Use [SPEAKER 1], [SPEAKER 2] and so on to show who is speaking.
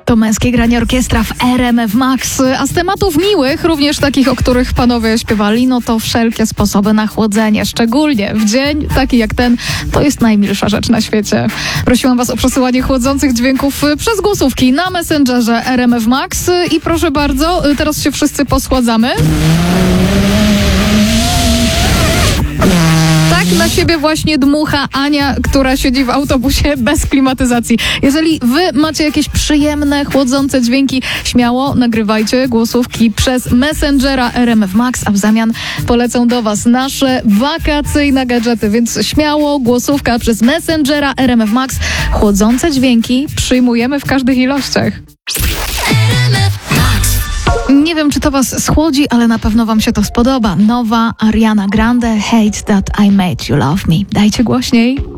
[SPEAKER 1] To Męskie Granie Orkiestra w RMF Max. A z tematów miłych, również takich, o których panowie śpiewali, no to wszelkie sposoby na chłodzenie, szczególnie w dzień taki jak ten, to jest najmilsza rzecz na świecie. Prosiłam was o przesyłanie chłodzących dźwięków przez głosówki na Messengerze RMF Max i proszę bardzo, teraz się wszyscy poschładzamy. Tak na siebie właśnie dmucha Ania, która siedzi w autobusie bez klimatyzacji. Jeżeli wy macie jakieś przyjemne, chłodzące dźwięki, śmiało nagrywajcie głosówki przez Messengera RMF Max, a w zamian polecą do was nasze wakacyjne gadżety, więc śmiało głosówka przez Messengera RMF Max. Chłodzące dźwięki przyjmujemy w każdych ilościach. Nie wiem, czy to was schłodzi, ale na pewno wam się to spodoba. Nowa Ariana Grande, Hate That I Made You Love Me. Dajcie głośniej.